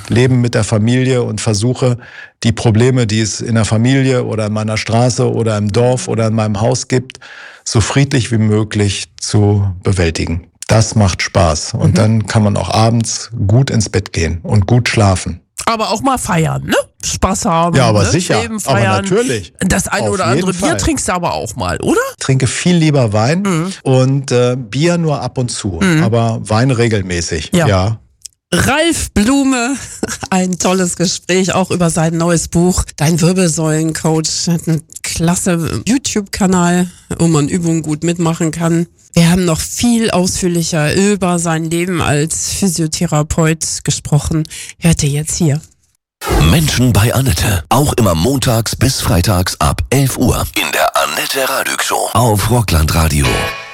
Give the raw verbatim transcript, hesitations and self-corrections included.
Leben mit der Familie und versuche, die Probleme, die es in der Familie oder in meiner Straße oder im Dorf oder in meinem Haus gibt, so friedlich wie möglich zu bewältigen. Das macht Spaß. Und mhm. dann kann man auch abends gut ins Bett gehen und gut schlafen. Aber auch mal feiern, ne? Spaß haben. Ja, aber ne? sicher. Leben feiern. Aber natürlich. Das eine Auf oder andere jeden Bier Fall. trinkst du aber auch mal, oder? Ich trinke viel lieber Wein Mhm. und äh, Bier nur ab und zu. Mhm. Aber Wein regelmäßig. Ja. ja. Ralf Blume, ein tolles Gespräch auch über sein neues Buch. Dein Wirbelsäulencoach hat einen klasse YouTube-Kanal, wo man Übungen gut mitmachen kann. Wir haben noch viel ausführlicher über sein Leben als Physiotherapeut gesprochen. Hört ihr jetzt hier. Menschen bei Annette. Auch immer montags bis freitags ab elf Uhr in der Annette Radig Show auf Rockland Radio.